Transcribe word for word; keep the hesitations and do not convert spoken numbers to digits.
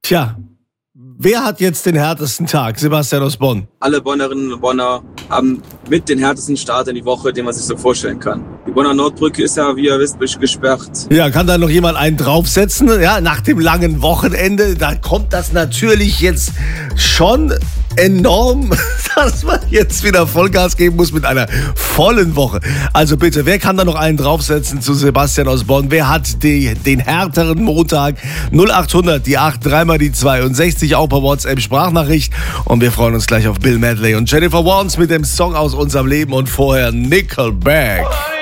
Tja, wer hat jetzt den härtesten Tag? Sebastian aus Bonn. Alle Bonnerinnen und Bonner haben mit den härtesten Start in die Woche, den man sich so vorstellen kann. Die Bonner Nordbrücke ist ja, wie ihr wisst, gesperrt. Ja, kann da noch jemand einen draufsetzen? Ja, nach dem langen Wochenende, da kommt das natürlich jetzt schon enorm, dass man jetzt wieder Vollgas geben muss mit einer vollen Woche. Also bitte, wer kann da noch einen draufsetzen zu Sebastian aus Bonn? Wer hat die, den härteren Montag? null achthundert, die acht, dreimal die zweiundsechzig, auch per WhatsApp-Sprachnachricht. Und wir freuen uns gleich auf Bill Medley und Jennifer Warnes mit dem Song aus unserem Leben und vorher Nickelback.